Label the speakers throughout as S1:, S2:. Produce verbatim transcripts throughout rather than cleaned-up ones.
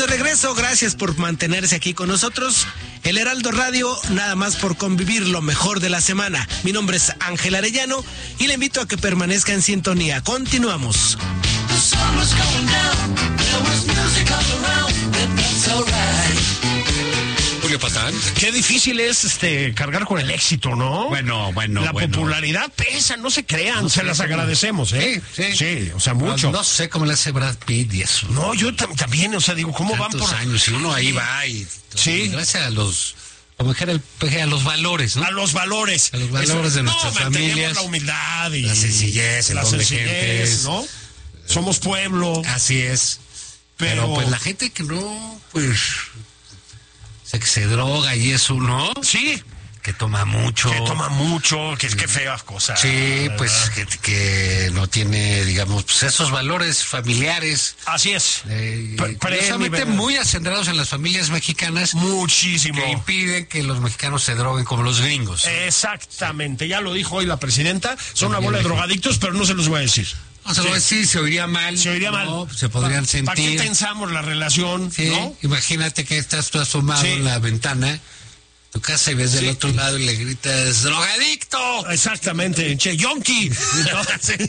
S1: de regreso, gracias por mantenerse aquí con nosotros. El Heraldo Radio, nada más por convivir lo mejor de la semana. Mi nombre es Ángel Arellano y le invito a que permanezca en sintonía. Continuamos.
S2: Julio Patán.
S3: Qué difícil es este cargar con el éxito, ¿no?
S2: Bueno, bueno,
S3: La
S2: bueno.
S3: popularidad pesa, no se crean,
S2: No
S3: se
S2: sé
S3: las
S2: cómo.
S3: agradecemos, ¿eh?
S2: Sí, sí.
S3: Sí, o sea, mucho.
S2: No, no sé cómo le hace Brad Pitt y eso.
S3: No, yo tam- también, o sea, digo, ¿cómo van
S2: Tantos
S3: por
S2: años y uno ahí va y...
S3: Sí.
S2: Gracias a los... Como dijera el peje, a los valores, ¿no?
S3: a los valores?
S2: A los valores de
S3: no,
S2: nuestras
S3: mantenemos
S2: familias.
S3: la humildad y
S2: La sencillez, el
S3: la
S2: don de
S3: sencillez,
S2: gentes.
S3: ¿no? Somos pueblo.
S2: Así es.
S3: Pero-
S2: Pero, pues la gente que no, pues... Se, que se droga y eso, ¿no?
S3: Sí,
S2: Que toma mucho.
S3: que toma mucho, que es que feas cosas.
S2: Sí,
S3: ¿verdad?
S2: pues que, que no tiene, digamos, pues esos valores familiares.
S3: Así es.
S2: Eh,
S3: Pre-
S2: curiosamente
S3: premio,
S2: muy acendrados en las familias mexicanas,
S3: Muchísimo.
S2: que impiden que los mexicanos se droguen como los gringos.
S3: Exactamente, ya lo dijo hoy la presidenta. Son una
S2: Muy
S3: bola de
S2: bien,
S3: drogadictos, pero no se los voy a decir.
S2: O sea,
S3: Sí.
S2: sí, se oiría mal.
S3: Se oiría mal.
S2: ¿no? Se podrían
S3: ¿Pa- ¿Para qué
S2: sentir.
S3: tensamos la relación?
S2: Sí,
S3: ¿No?
S2: imagínate que estás tú asomado
S3: Sí.
S2: en la ventana, tu casa, y ves del
S3: Sí.
S2: otro lado y le gritas, ¡drogadicto!
S3: Exactamente, che, yonki. ¿no?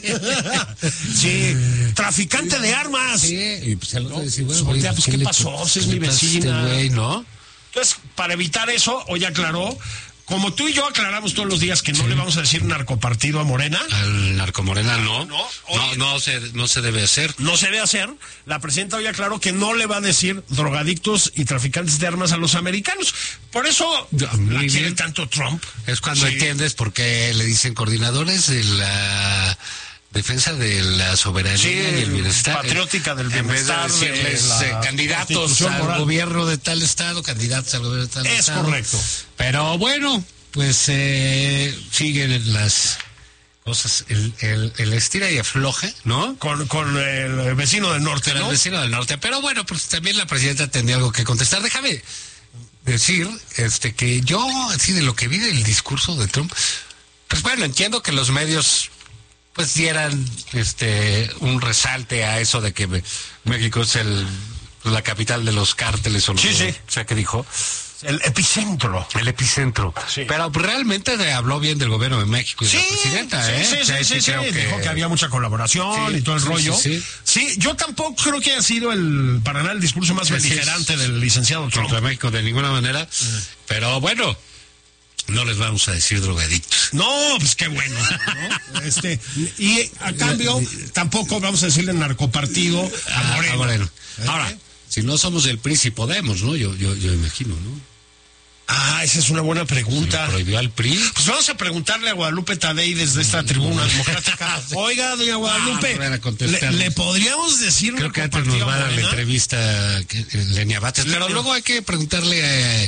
S3: Sí, traficante de armas.
S2: Sí, y pues el otro
S3: No,
S2: dice,
S3: pues,
S2: bueno,
S3: voltea,
S2: güey,
S3: pues, ¿qué
S2: le-
S3: pasó? Si es
S2: qué
S3: mi
S2: le pasa a
S3: vecina.
S2: este güey, ¿no?
S3: Entonces, para evitar eso, hoy aclaró, como tú y yo aclaramos todos los días que no le vamos a decir narcopartido a Morena,
S2: Al narcomorena no.
S3: No,
S2: No,
S3: oye.
S2: no, se, no se debe hacer.
S3: no se debe hacer. La presidenta hoy aclaró que no le va a decir drogadictos y traficantes de armas a los americanos. Por eso
S2: Ya, muy
S3: la quiere
S2: bien.
S3: tanto Trump.
S2: Es cuando
S3: Sí.
S2: entiendes por qué le dicen coordinadores de la defensa de la soberanía
S3: Sí,
S2: y el bienestar.
S3: patriótica del
S2: En vez de
S3: bienestar, de
S2: decirles
S3: la
S2: eh, candidatos
S3: constitución
S2: al
S3: moral.
S2: gobierno de tal estado, candidatos al gobierno de tal
S3: Es
S2: estado.
S3: correcto.
S2: Pero bueno, pues eh, siguen las cosas, el, el, el estira y afloja, ¿no?
S3: Con, con el vecino del norte,
S2: Pero
S3: ¿no?
S2: el vecino del norte. Pero bueno, pues también la presidenta tendría algo que contestar. Déjame decir este que yo, así de lo que vi del discurso de Trump, pues bueno, entiendo que los medios pues dieran este un resalte a eso de que me- México es el la capital de los cárteles o lo
S3: Sí,
S2: que-
S3: sí.
S2: o sea que dijo
S3: El epicentro.
S2: el epicentro.
S3: Sí.
S2: Pero realmente le habló bien del gobierno de México y
S3: Sí,
S2: de la presidenta,
S3: sí,
S2: ¿eh?
S3: sí,
S2: O sea,
S3: sí, sí, sí.
S2: creo
S3: Dijo que había mucha colaboración
S2: Sí,
S3: y todo el
S2: sí,
S3: rollo.
S2: sí, sí.
S3: Sí, yo tampoco creo que haya sido el para nada el discurso más
S2: Sí, sí,
S3: beligerante
S2: es-
S3: del licenciado Trump.
S2: contra México de ninguna manera. Pero bueno, no les vamos a decir drogadictos.
S3: No, pues qué bueno, ¿no? Este, y a cambio, tampoco vamos a decirle narcopartido a
S2: Ah,
S3: Moreno.
S2: a Moreno.
S3: ¿Eh?
S2: Ahora, si no somos del P R I, sí podemos, ¿no? Yo, yo, yo imagino, ¿no?
S3: Ah, esa es una buena pregunta.
S2: Prohibió al P R I.
S3: Pues vamos a preguntarle a Guadalupe Tadei desde esta tribuna democrática. Oiga, doña Guadalupe,
S2: no van a
S3: ¿le,
S2: contestarnos.
S3: le podríamos decir
S2: Creo que antes nos
S3: narcopartido
S2: va a dar la
S3: Morena?
S2: entrevista que- eh, Lenia Bates. Pero
S3: Lenia.
S2: luego hay que preguntarle eh,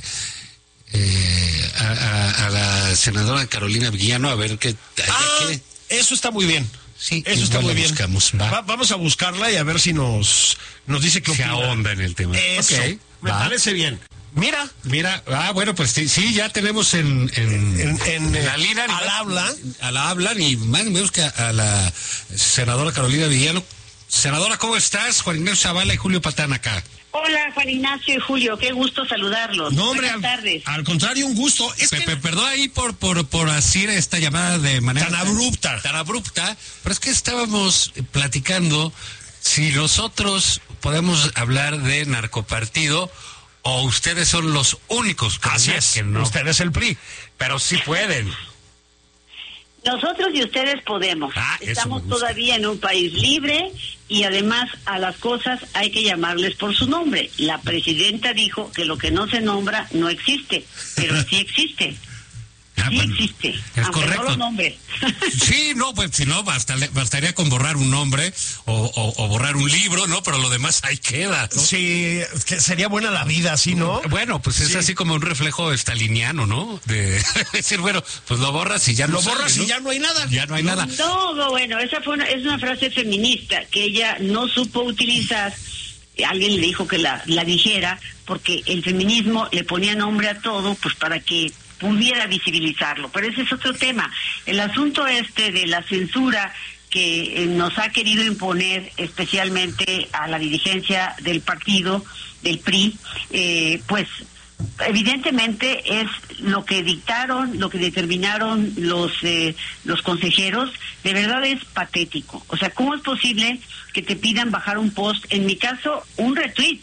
S2: eh, a, a- a la senadora Carolina Villano a ver qué...
S3: Ah,
S2: qué-
S3: eso está muy bien.
S2: Sí,
S3: Eso está
S2: igual
S3: muy
S2: la
S3: bien.
S2: buscamos, va.
S3: Va- vamos a buscarla y a ver si nos, nos dice qué
S2: se
S3: opina.
S2: ahonda en el tema.
S3: Eso,
S2: Ok,
S3: me
S2: va.
S3: parece bien. Mira,
S2: Mira, ah, bueno, pues sí, sí, ya tenemos en, en,
S3: en, en,
S2: la línea
S3: al habla.
S2: a la hablan y más menos que a la senadora Carolina Villano. Senadora, ¿cómo estás? Juan Ignacio Zavala y Julio Patán acá.
S4: Hola, Juan Ignacio y Julio, qué gusto saludarlos.
S3: No, hombre,
S4: Buenas
S3: al,
S4: tardes.
S3: al contrario, un gusto. Es
S2: Pe-
S3: que
S2: pe- perdón ahí por, por, por hacer esta llamada de manera
S3: Tan abrupta.
S2: Tan abrupta, pero es que estábamos platicando si nosotros podemos hablar de narcopartido o ustedes son los únicos que,
S3: así es,
S2: que no.
S3: usted es el P R I.
S2: Pero sí pueden.
S4: Nosotros y ustedes podemos.
S2: Ah, eso
S4: Estamos
S2: me gusta.
S4: todavía en un país libre y además a las cosas hay que llamarles por su nombre. La presidenta dijo que lo que no se nombra no existe, pero sí existe.
S2: Ah,
S4: Sí
S2: bueno,
S4: existe,
S2: es
S4: aunque
S2: correcto.
S4: no lo nombre.
S2: Sí, no, pues si no, basta- bastaría con borrar un nombre o, o- o borrar un libro, ¿no? Pero lo demás ahí queda, ¿no?
S3: Sí, es que sería buena la vida, así, ¿no?
S2: Bueno, pues es
S3: Sí.
S2: así como un reflejo estaliniano, ¿no? De decir, bueno, pues lo borras y ya no
S3: Lo
S2: sale,
S3: borras
S2: ¿no?
S3: y ya no hay nada.
S2: Ya no hay nada.
S4: No, no, bueno, esa fue una, es una frase feminista que ella no supo utilizar. Alguien le dijo que la, la dijera porque el feminismo le ponía nombre a todo, pues para que pudiera visibilizarlo. Pero ese es otro tema. El asunto este de la censura que eh, nos ha querido imponer especialmente a la dirigencia del partido, del P R I, eh, pues evidentemente es lo que dictaron, lo que determinaron los eh, los consejeros, de verdad es patético. O sea, ¿cómo es posible que te pidan bajar un post? En mi caso, un retweet,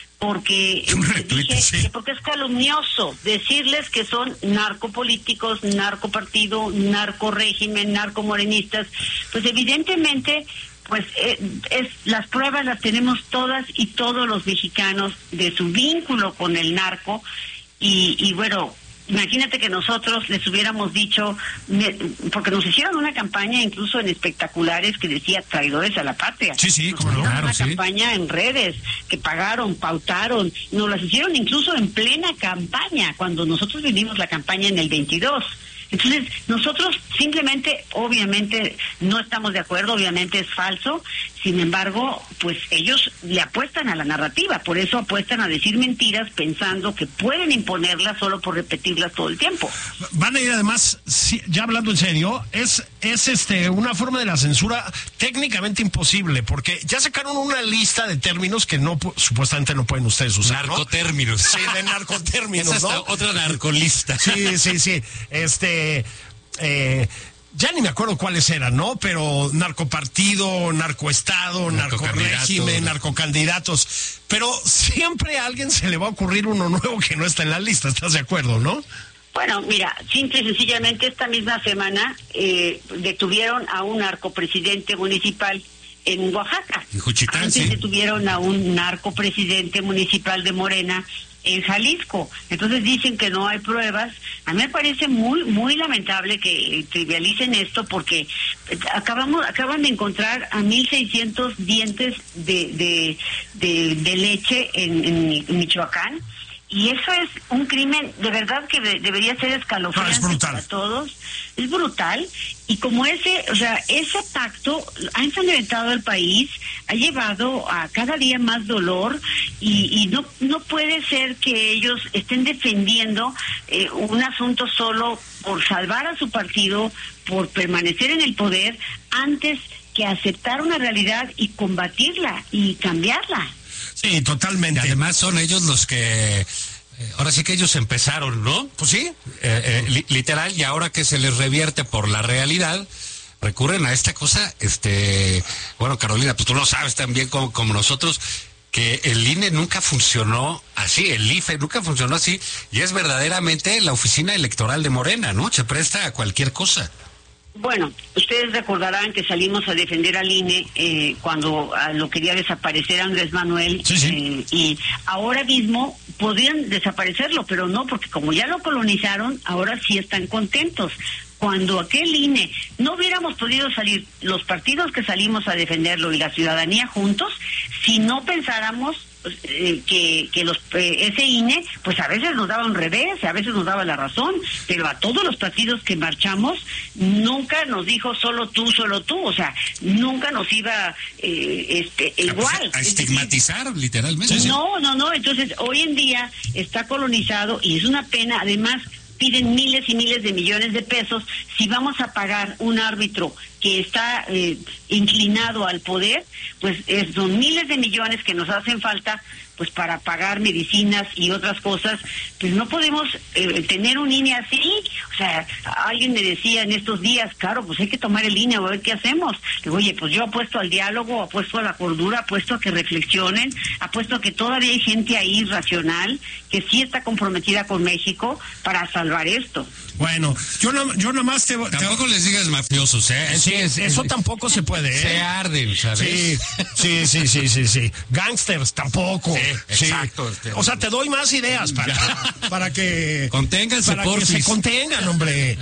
S4: porque
S3: Un retweet,
S4: dije
S3: sí.
S4: que porque es calumnioso decirles que son narcopolíticos, narcopartido, narcorégimen, narcomorenistas. Pues evidentemente, pues eh, es las pruebas las tenemos todas y todos los mexicanos de su vínculo con el narco y, y bueno, imagínate que nosotros les hubiéramos dicho, me- porque nos hicieron una campaña incluso en espectaculares que decía traidores a la patria.
S3: Sí, sí,
S4: Nos
S3: cómo no,
S4: hicieron
S3: claro,
S4: una
S3: sí.
S4: campaña en redes que pagaron, pautaron, nos las hicieron incluso en plena campaña, cuando nosotros vivimos la campaña en el veintidós. Entonces, nosotros simplemente, obviamente, no estamos de acuerdo, obviamente es falso, sin embargo, pues ellos le apuestan a la narrativa, por eso apuestan a decir mentiras pensando que pueden imponerlas solo por repetirlas todo el tiempo.
S3: Van a ir además, sí, ya hablando en serio, es es este una forma de la censura técnicamente imposible, porque ya sacaron una lista de términos que no pu- supuestamente no pueden ustedes usar, ¿no?
S2: Narcotérminos.
S3: Sí, de narcotérminos,
S2: Esa
S3: ¿no?
S2: es otra narcolista.
S3: Sí, sí, sí. Este, eh, ya ni me acuerdo cuáles eran, ¿no? Pero narcopartido, narcoestado,
S2: Narcocandidato,
S3: narcorégimen,
S2: ¿no?
S3: narcocandidatos. Pero siempre a alguien se le va a ocurrir uno nuevo que no está en la lista, ¿estás de acuerdo, no?
S4: Bueno, mira, simple y sencillamente esta misma semana eh, detuvieron a un narcopresidente municipal en Oaxaca.
S2: En Juchitán,
S4: Antes
S2: sí.
S4: detuvieron a un narcopresidente municipal de Morena en Jalisco. Entonces dicen que no hay pruebas. A mí me parece muy muy lamentable que trivialicen esto porque acabamos acaban de encontrar a mil seiscientos dientes de de, de, de leche en, en Michoacán. Y eso es un crimen de verdad que de- debería ser escalofriante
S3: No, es brutal.
S4: para todos. Es brutal. Y como ese, o sea, ese pacto ha ensangrentado el país, ha llevado a cada día más dolor y, y no no puede ser que ellos estén defendiendo eh, un asunto solo por salvar a su partido, por permanecer en el poder, antes que aceptar una realidad y combatirla y cambiarla.
S3: Sí,
S2: Y
S3: totalmente.
S2: además son ellos los que, eh, ahora sí que ellos empezaron, ¿no?
S3: Pues sí.
S2: Eh, eh, li- literal, y ahora que se les revierte por la realidad, recurren a esta cosa, este, bueno, Carolina, pues tú lo sabes también como, como nosotros, que el I N E nunca funcionó así, el I F E nunca funcionó así, y es verdaderamente la oficina electoral de Morena, ¿no? Se presta a cualquier cosa.
S4: Bueno, ustedes recordarán que salimos a defender al I N E eh, cuando ah, lo quería desaparecer Andrés Manuel.
S3: Sí, sí.
S4: eh, y ahora mismo podrían desaparecerlo, pero no, porque como ya lo colonizaron, ahora sí están contentos. Cuando aquel I N E no hubiéramos podido salir, los partidos que salimos a defenderlo y la ciudadanía juntos, si no pensáramos pues, eh, que, que los eh, ese I N E, pues a veces nos daba un revés, a veces nos daba la razón, pero a todos los partidos que marchamos, nunca nos dijo solo tú, solo tú, o sea, nunca nos iba eh, este igual.
S2: A
S4: Es decir,
S2: estigmatizar, literalmente.
S4: no, no, no, entonces hoy en día está colonizado y es una pena, además piden miles y miles de millones de pesos si vamos a pagar un árbitro que está eh, inclinado al poder, pues es, son miles de millones que nos hacen falta pues para pagar medicinas y otras cosas, pues no podemos eh, tener un I N E así. O sea, alguien me decía en estos días, claro, pues hay que tomar el I N E a ver qué hacemos. Le digo, oye, pues yo apuesto al diálogo, apuesto a la cordura, apuesto a que reflexionen, apuesto a que todavía hay gente ahí racional que sí está comprometida con México para salvar esto.
S3: Bueno, yo no, yo nomás te, te-
S2: Tampoco les digas mafiosos, ¿eh?
S3: Sí, eso tampoco se puede, ¿eh?
S2: Se arden, ¿sabes?
S3: Sí, sí, sí, sí, sí, sí. Gangsters tampoco.
S2: Sí, exacto, este,
S3: O sea, te doy más ideas para, para que
S2: Conténganse,
S3: para que
S2: porfis.
S3: se contengan, hombre.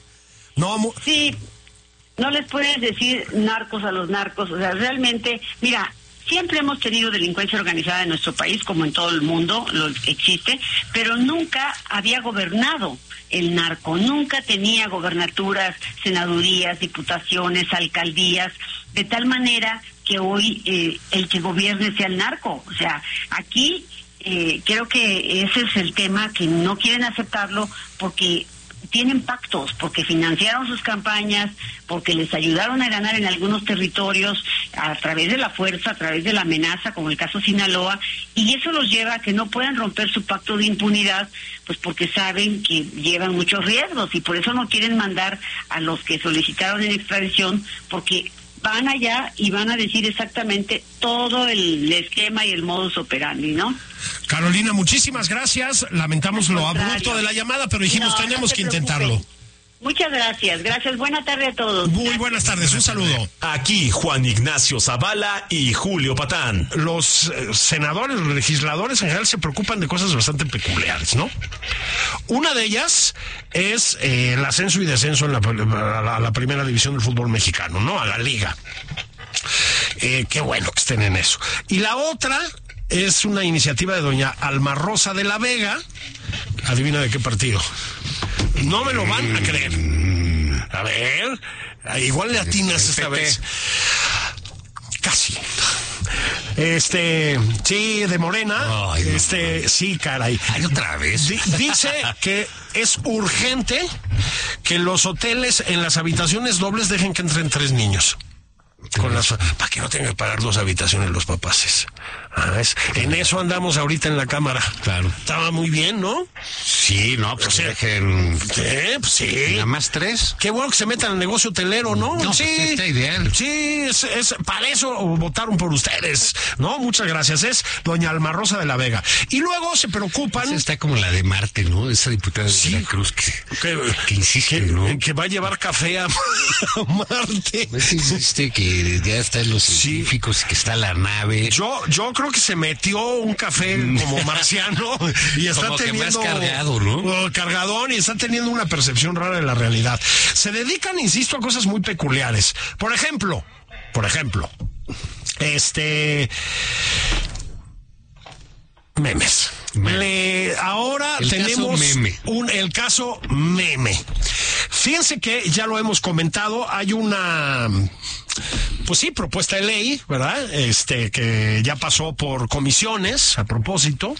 S3: No, mu-
S4: Sí, no les puedes decir narcos a los narcos, o sea, realmente, mira, siempre hemos tenido delincuencia organizada en nuestro país, como en todo el mundo lo existe, pero nunca había gobernado el narco, nunca tenía gobernaturas, senadurías, diputaciones, alcaldías, de tal manera que hoy eh, el que gobierne sea el narco. O sea, aquí eh, creo que ese es el tema, que no quieren aceptarlo porque tienen pactos, porque financiaron sus campañas, porque les ayudaron a ganar en algunos territorios a través de la fuerza, a través de la amenaza, como el caso Sinaloa, y eso los lleva a que no puedan romper su pacto de impunidad, pues porque saben que llevan muchos riesgos y por eso no quieren mandar a los que solicitaron en extradición, porque van allá y van a decir exactamente todo el esquema y el modus operandi, ¿no?
S3: Carolina, muchísimas gracias. Lamentamos lo abrupto de la llamada, pero dijimos
S4: no,
S3: tenemos
S4: no
S3: que
S4: preocupe.
S3: intentarlo.
S4: Muchas gracias, gracias. Buena tarde a todos.
S3: Muy buenas tardes, un saludo.
S5: Aquí Juan Ignacio Zavala y Julio Patán.
S3: Los eh, senadores, los legisladores en general se preocupan de cosas bastante peculiares, ¿no? Una de ellas es eh, el ascenso y descenso en la, a la, a la primera división del fútbol mexicano, ¿no? A la liga. Eh, qué bueno que estén en eso. Y la otra es una iniciativa de doña Alma Rosa de la Vega. Adivina de qué partido. No me lo van a creer. A ver, igual le atinas esta vez. Casi. Este, sí, de Morena.
S2: Ay, no,
S3: este, sí, caray.
S2: Ay, otra vez.
S3: D- dice que es urgente que los hoteles en las habitaciones dobles dejen que entren tres niños. Con las, para que no tengan que pagar dos habitaciones los papaces. Ah, es, en eso andamos ahorita en la Cámara.
S2: Claro.
S3: Estaba muy bien, ¿no?
S2: Sí, no, pues
S3: O sea,
S2: dejen...
S3: Eh, pues sí.
S2: Nada más tres.
S3: Qué bueno que se metan al negocio hotelero, ¿no?
S2: No,
S3: sí.
S2: pues está ideal.
S3: Sí, es, es para eso votaron por ustedes, ¿no? Muchas gracias. Es doña Alma Rosa de la Vega. Y luego se preocupan.
S2: Esa está como la de Marte, ¿no? Esa diputada de
S3: Sí.
S2: Veracruz que,
S3: que,
S2: que insiste,
S3: que,
S2: ¿no?
S3: que va a llevar café a, a Marte.
S2: Pues insiste que ya están los
S3: Sí.
S2: científicos y que está la nave.
S3: Yo, yo creo que se metió un café como marciano y está
S2: Como que
S3: teniendo
S2: más cargado, ¿no?
S3: uh, cargadón y está teniendo una percepción rara de la realidad. Se dedican, insisto, a cosas muy peculiares. Por ejemplo, por ejemplo, este memes.
S2: Meme.
S3: Le, ahora
S2: El
S3: tenemos
S2: caso meme.
S3: Un, el caso meme. Fíjense que ya lo hemos comentado, hay una, pues sí, propuesta de ley, ¿verdad? Este, que ya pasó por comisiones, a propósito.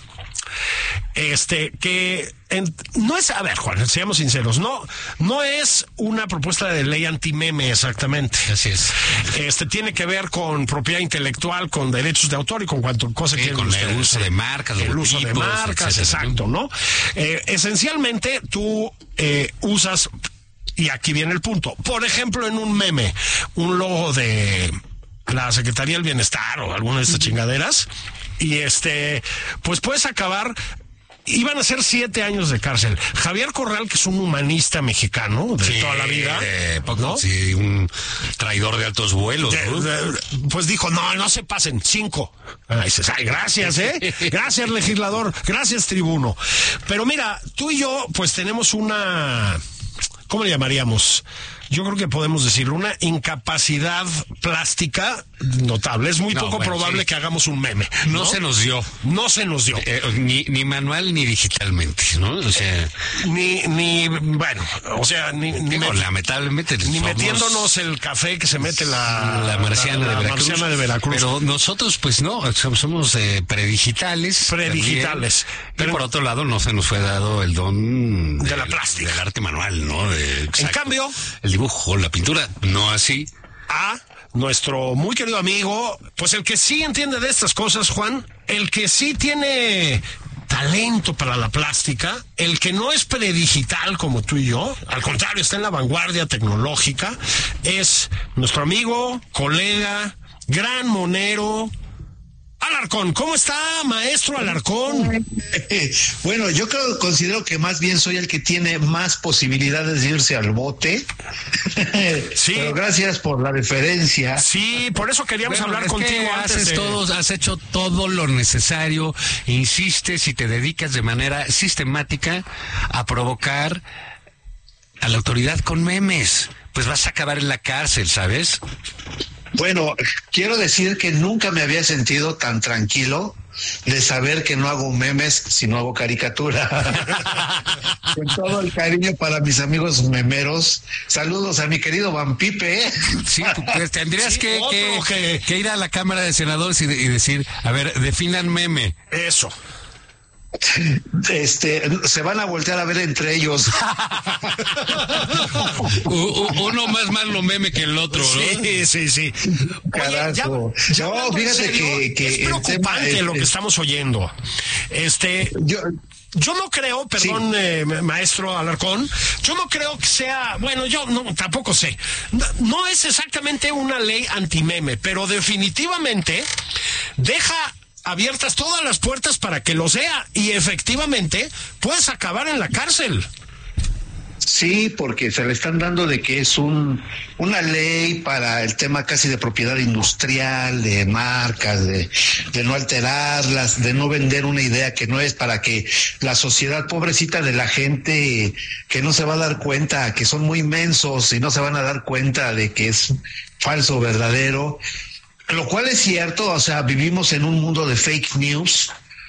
S3: Este, que en, no es, a ver, Juan, seamos sinceros, no, no es una propuesta de ley anti-meme exactamente.
S2: Así es.
S3: Este, tiene que ver con propiedad intelectual, con derechos de autor y con cuanto cosa
S2: Sí,
S3: que
S2: con el uso de marcas,
S3: el uso de
S2: logotipos,
S3: marcas,
S2: etcétera,
S3: exacto, ¿no? Eh, esencialmente, tú eh, usas, y aquí viene el punto, por ejemplo, en un meme, un logo de la Secretaría del Bienestar o alguna de estas chingaderas, y este, pues puedes acabar. Iban a ser siete años de cárcel. Javier Corral, que es un humanista mexicano de
S2: Sí,
S3: toda la vida,
S2: eh, poco,
S3: ¿no?
S2: sí, un traidor de altos vuelos,
S3: De-
S2: ¿no?
S3: de- pues dijo, no, no se pasen, cinco. Ay, dices, ay, gracias, ¿eh? Gracias, legislador, gracias, tribuno. Pero mira, tú y yo, pues tenemos una, ¿cómo le llamaríamos? Yo creo que podemos decir una incapacidad plástica notable. Es muy
S2: No,
S3: poco
S2: bueno,
S3: probable
S2: sí.
S3: que hagamos un meme.
S2: No,
S3: No,
S2: se nos dio.
S3: No se nos dio.
S2: Eh, ni, ni manual ni digitalmente, ¿no? O sea,
S3: Ni, ni, bueno, o sea, ni, ni,
S2: digo,
S3: met-
S2: lamentablemente
S3: ni
S2: somos
S3: metiéndonos el café que se mete la,
S2: la marciana,
S3: la- la
S2: de, Veracruz,
S3: marciana de Veracruz.
S2: Pero nosotros, pues no, somos, somos eh, predigitales.
S3: Predigitales.
S2: también.
S3: Pero-
S2: y por otro lado, no se nos fue dado el don
S3: De
S2: del-
S3: la plástica.
S2: del arte manual, ¿no? De- exacto.
S3: cambio-
S2: el dibujo, la pintura, no así.
S3: A nuestro muy querido amigo, pues el que sí entiende de estas cosas, Juan, el que sí tiene talento para la plástica, el que no es predigital como tú y yo, al contrario, está en la vanguardia tecnológica, es nuestro amigo, colega, gran monero, Alarcón. ¿Cómo está, maestro Alarcón?
S6: Bueno, yo creo, considero que más bien soy el que tiene más posibilidades de irse al bote.
S3: Sí.
S6: Pero gracias por la referencia.
S3: Sí, por eso queríamos
S2: Bueno,
S3: hablar
S2: es que
S3: contigo antes
S2: haces
S3: de...
S2: todo, has hecho todo lo necesario, insistes y te dedicas de manera sistemática a provocar a la autoridad con memes. Pues vas a acabar en la cárcel, ¿sabes?
S6: Bueno, quiero decir que nunca me había sentido tan tranquilo de saber que no hago memes, sino hago caricatura. Con todo el cariño para mis amigos memeros. Saludos a mi querido Van Pipe.
S2: Sí, pues tendrías
S3: Sí,
S2: que,
S3: otro
S2: que,
S3: que-
S2: que ir a la Cámara de Senadores y, de- y decir, a ver, definan meme.
S3: Eso.
S6: Este, se van a voltear a ver entre ellos.
S2: Uno más malo meme que el otro, ¿no?
S3: Sí, sí, sí.
S6: Carajo.
S3: Oye, ya, ya
S6: No, fíjate
S3: serio,
S6: que, que
S3: es preocupante
S6: el tema,
S3: lo que estamos oyendo. Este,
S6: yo,
S3: Yo no creo, perdón, sí. eh, maestro Alarcón, yo no creo que sea, bueno, yo no, tampoco sé, no, no es exactamente una ley antimeme, pero definitivamente deja abiertas todas las puertas para que lo sea y efectivamente puedes acabar en la cárcel.
S6: Sí, porque se le están dando de que es un una ley para el tema casi de propiedad industrial, de marcas, de, de no alterarlas, de no vender una idea que no es, para que la sociedad pobrecita de la gente que no se va a dar cuenta, que son muy inmensos y no se van a dar cuenta de que es falso o verdadero, lo cual es cierto. O sea, vivimos en un mundo de fake news,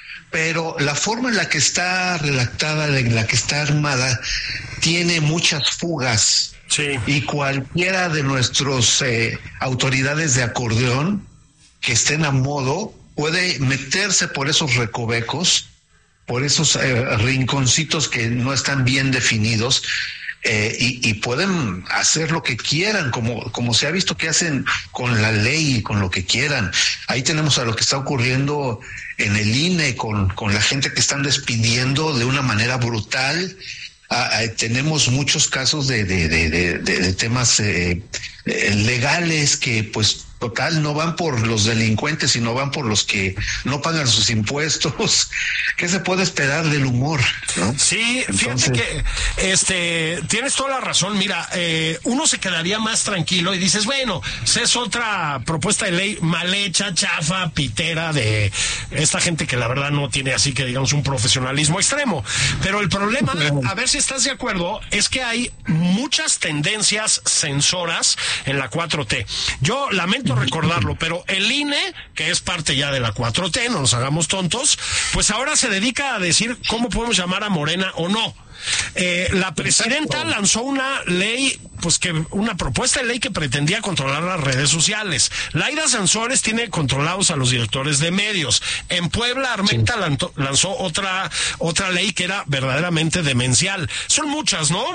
S6: pero la forma en la que está redactada, en la que está armada, tiene muchas fugas.
S3: Sí.
S6: Y cualquiera de nuestros eh, autoridades de acordeón que estén a modo puede meterse por esos recovecos, por esos eh, rinconcitos que no están bien definidos, eh, y, y pueden hacer lo que quieran, como, como se ha visto que hacen con la ley y con lo que quieran. Ahí tenemos a lo que está ocurriendo en el I N E con, con la gente que están despidiendo de una manera brutal. Ah, ah, tenemos muchos casos de, de, de, de, de temas eh, eh, legales que pues total no van por los delincuentes, sino van por los que no pagan sus impuestos. ¿Qué se puede esperar del humor, no?
S3: Sí,
S6: Entonces,
S3: fíjate que este tienes toda la razón. Mira, eh, uno se quedaría más tranquilo y dices, bueno, es otra propuesta de ley mal hecha, chafa, pitera, de esta gente que la verdad no tiene así que digamos un profesionalismo extremo. Pero el problema, a ver si estás de acuerdo, es que hay muchas tendencias censoras en la cuatro T. Yo lamento recordarlo, pero el I N E, que es parte ya de la cuatro T, no nos hagamos tontos, pues ahora se dedica a decir cómo podemos llamar a Morena o no. Eh, la presidenta lanzó una ley, pues que una propuesta de ley que pretendía controlar las redes sociales. Laida Sansores tiene controlados a los directores de medios. En Puebla, Armenta sí. lanzó otra otra ley que era verdaderamente demencial. Son muchas, ¿no?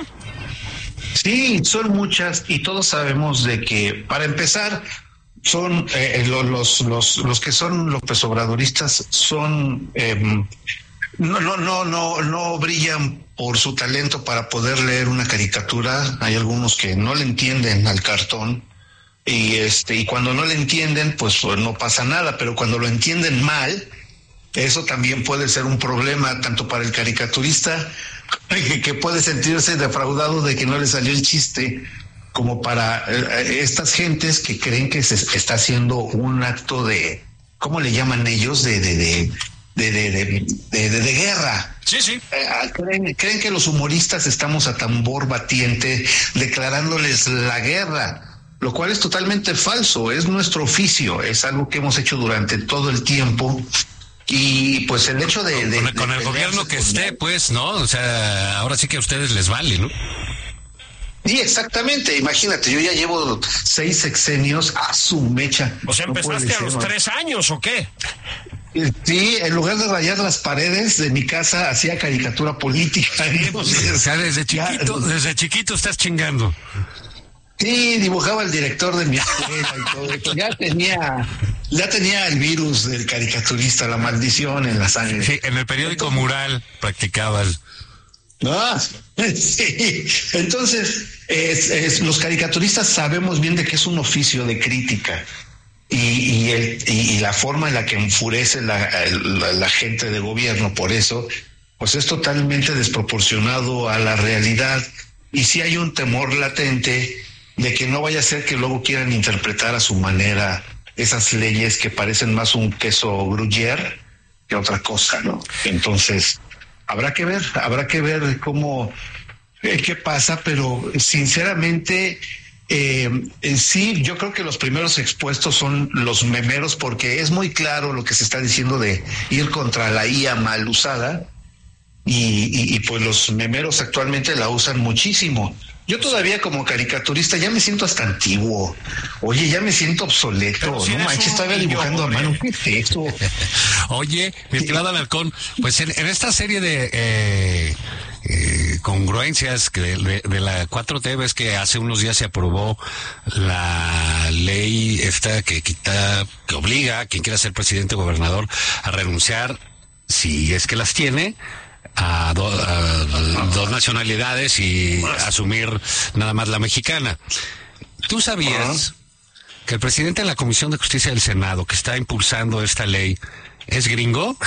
S6: Sí, son muchas, y todos sabemos de que, para empezar, son eh, los, los los los que son López Obradoristas son eh, no no no no no brillan por su talento para poder leer una caricatura. Hay algunos que no le entienden al cartón y este y cuando no le entienden pues no pasa nada, pero cuando lo entienden mal, eso también puede ser un problema tanto para el caricaturista, que, que puede sentirse defraudado de que no le salió el chiste, como para eh, estas gentes que creen que se está haciendo un acto de, ¿cómo le llaman ellos? De de de de de, de, de, de, de guerra.
S3: Sí, sí.
S6: Eh, creen, creen que los humoristas estamos a tambor batiente declarándoles la guerra, lo cual es totalmente falso. Es nuestro oficio, es algo que hemos hecho durante todo el tiempo. Y pues el hecho de... de
S2: con el, con el
S6: de
S2: gobierno que esté, pues, ¿no? O sea, ahora sí que a ustedes les vale, ¿no?
S6: Sí, exactamente. Imagínate, yo ya llevo seis sexenios a su mecha.
S3: O sea, ¿empezaste no a los ser, tres años o qué?
S6: Sí, en lugar de rayar las paredes de mi casa, hacía caricatura política.
S2: Entonces, o sea, desde chiquito, ya, desde chiquito estás chingando.
S6: Sí, dibujaba el director de mi escuela y todo eso. Ya tenía, ya tenía el virus del caricaturista, la maldición en la sangre.
S2: Sí, en el periódico Entonces, Mural practicabas.
S6: Ah, sí. Entonces, es, es, los caricaturistas sabemos bien de que es un oficio de crítica. Y, y, el, y, y la forma en la que enfurece la, la, la gente de gobierno por eso, pues es totalmente desproporcionado a la realidad. Y sí hay un temor latente de que no vaya a ser que luego quieran interpretar a su manera esas leyes que parecen más un queso gruyère que otra cosa, ¿no? Entonces, habrá que ver, habrá que ver cómo, eh, qué pasa, pero sinceramente... Eh, sí, yo creo que los primeros expuestos son los memeros, porque es muy claro lo que se está diciendo de ir contra la I A mal usada, y, y, y pues los memeros actualmente la usan muchísimo. Yo todavía como caricaturista ya me siento hasta antiguo. Oye, ya me siento obsoleto. Si no manches, todavía dibujando a mano. ¿Qué es eso?
S2: Oye, mi estimado Alarcón, pues en, en esta serie de eh, eh, congruencias que de, de la cuatro T, ves que hace unos días se aprobó la ley esta que quita, que obliga a quien quiera ser presidente o gobernador a renunciar, si es que las tiene, a, do, a, a dos nacionalidades y asumir nada más la mexicana. ¿Tú sabías que el presidente de la Comisión de Justicia del Senado, que está impulsando esta ley, es gringo?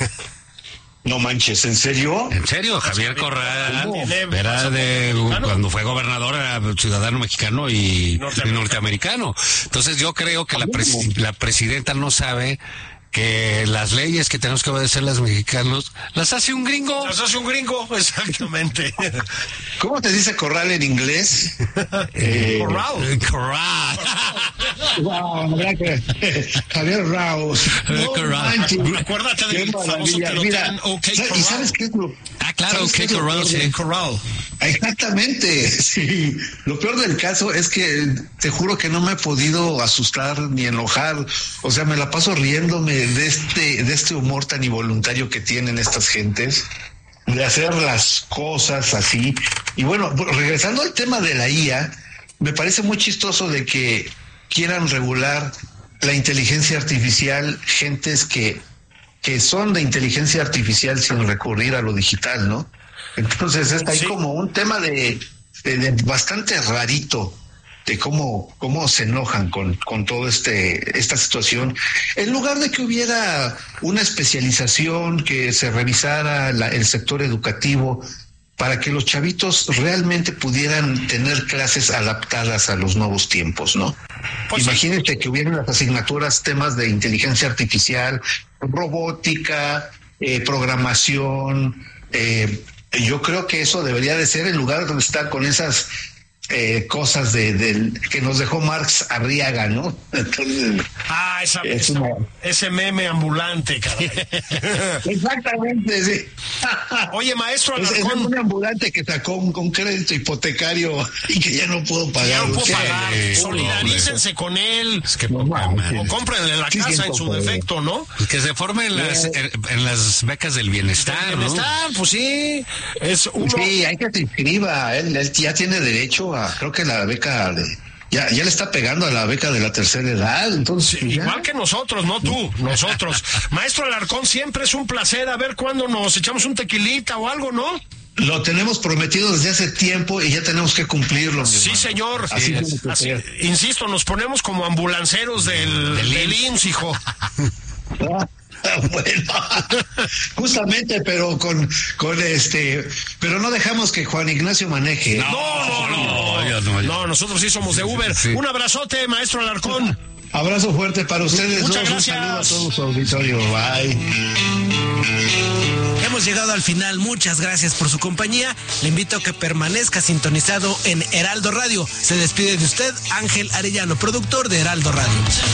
S6: No manches, ¿en serio?
S2: En serio, Javier Corral era de cuando fue gobernador, era ciudadano mexicano y norteamericano. norteamericano. Entonces yo creo que la, pres- la presidenta no sabe que las leyes que tenemos que obedecer los mexicanos las hace un gringo.
S3: Las hace un gringo, exactamente.
S6: ¿Cómo te dice corral en inglés?
S3: eh, corral.
S2: Corral.
S6: Wow, Javier Raus.
S3: No, acuérdate del famoso que lo tienen OK Corral.
S6: ¿Y sabes qué es lo?
S2: Ah, claro, OK Corral, sí.
S3: Corral.
S6: Exactamente, sí. Lo peor del caso es que te juro que no me he podido asustar ni enojar. O sea, me la paso riéndome de este, de este humor tan involuntario que tienen estas gentes, de hacer las cosas así. Y bueno, regresando al tema de la I A, me parece muy chistoso de que quieran regular la inteligencia artificial, gentes que, que son de inteligencia artificial sin recurrir a lo digital, ¿no? Entonces está ahí sí. como un tema de, de, de bastante rarito, de cómo, cómo se enojan con, con todo este, esta situación. En lugar de que hubiera una especialización, que se revisara la, el sector educativo, para que los chavitos realmente pudieran tener clases adaptadas a los nuevos tiempos, ¿no? Pues imagínate sí. que hubieran las asignaturas, temas de inteligencia artificial, robótica, eh, programación, eh, yo creo que eso debería de ser el lugar donde está con esas eh, cosas de, de que nos dejó Marx Arriaga, ¿no? Entonces,
S3: ah, esa,
S6: es
S3: esa,
S6: una...
S3: ese meme ambulante, caray.
S6: Exactamente, sí.
S3: Oye, maestro Alarcón.
S6: Es, es un ambulante que sacó un, un crédito hipotecario y que ya no puedo pagar.
S3: Ya no puedo
S6: ¿Qué?
S3: pagar.
S6: Eh,
S3: Solidarícense no, con él.
S2: Es que
S3: no, o cómprenle la sí, casa en su
S6: poder.
S3: defecto, ¿no?
S2: Que se formen las, en, en las becas del bienestar,
S3: del bienestar, ¿no? Pues sí. Es uno...
S6: Sí, hay que se inscriba. Él, él ya tiene derecho a, creo que la beca de... Ya, ya le está pegando a la beca de la tercera edad, entonces...
S3: Sí, igual que nosotros, no tú, nosotros. Maestro Alarcón, siempre es un placer, a ver cuándo nos echamos un tequilita o algo, ¿no?
S6: Lo tenemos prometido desde hace tiempo y ya tenemos que cumplirlo.
S3: Sí, hermano. Señor.
S6: Así
S3: sí,
S6: es.
S3: Así, insisto, nos ponemos como ambulanceros del, del, del I M S S, hijo.
S6: Bueno, justamente, pero con, con este, pero no dejamos que Juan Ignacio maneje.
S3: No, no, no, no, no, no, no nosotros sí somos de Uber. Sí. Un abrazote, maestro Alarcón.
S6: Abrazo fuerte para ustedes.
S3: Muchas
S6: dos.
S3: gracias.
S6: Un saludo a todo su auditorio. Bye.
S1: Hemos llegado al final, muchas gracias por su compañía. Le invito a que permanezca sintonizado en Heraldo Radio. Se despide de usted Ángel Arellano, productor de Heraldo Radio.